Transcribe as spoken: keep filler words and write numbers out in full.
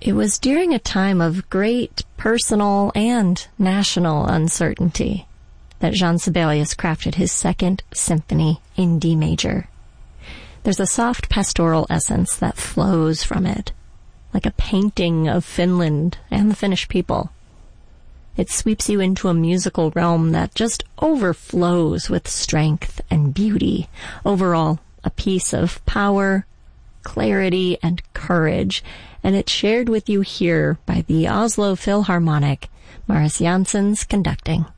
It was during a time of great personal and national uncertainty that Jean Sibelius crafted his Second Symphony in D major. There's a soft pastoral essence that flows from it, like a painting of Finland and the Finnish people. It sweeps you into a musical realm that just overflows with strength and beauty. Overall, a piece of power, clarity, and courage, and it's shared with you here by the Oslo Philharmonic, Mariss Janssen's conducting.